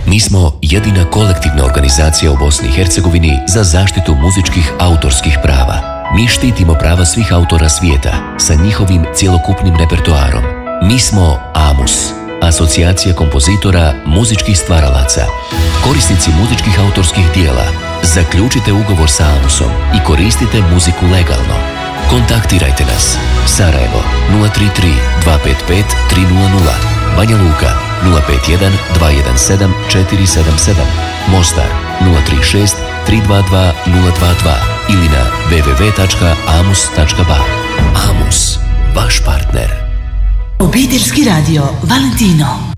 Mi smo jedina kolektivna organizacija u Bosni i Hercegovini za zaštitu muzičkih autorskih prava. Mi štitimo prava svih autora svijeta sa njihovim cjelokupnim repertoarom. Mi smo AMUS, Asocijacija kompozitora muzičkih stvaralaca. Korisnici muzičkih autorskih dijela, zaključite ugovor sa AMUS-om i koristite muziku legalno. Kontaktirajte nas. Sarajevo 033 255 300, Banja Luka 051 217 477, Mostar 036 322 022 ili na www.amus.ba. AMUS, vaš partner. Obiteljski radio Valentino.